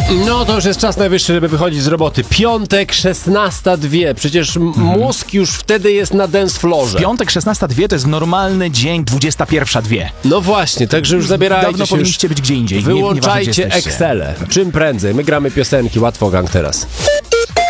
No to już jest czas najwyższy, żeby wychodzić z roboty. Piątek, 16:02. Przecież mózg już wtedy jest na dance floorze. Piątek 16:02 to jest normalny dzień 21:02. No właśnie, także już zabierajcie Dawno się. powinniście być gdzie indziej. Wyłączajcie Excele. Excele. Czym prędzej. My gramy piosenki. Łatwo gang teraz.